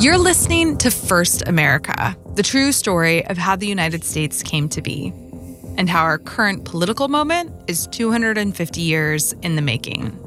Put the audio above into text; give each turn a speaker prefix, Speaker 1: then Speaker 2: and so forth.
Speaker 1: You're listening to First America, the true story of how the United States came to be and how our current political moment is 250 years in the making.